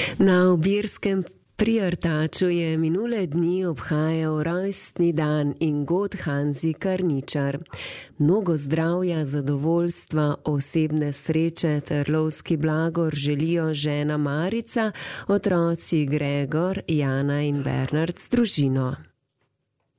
Na Obirskem pri Artaču je minule dni obhajal rojstni dan in god Hanzi Karničar. Mnogo zdravja, zadovoljstva, osebne sreče ter lovski blagor želijo žena Marica, otroci Gregor, Jana in Bernard s družino.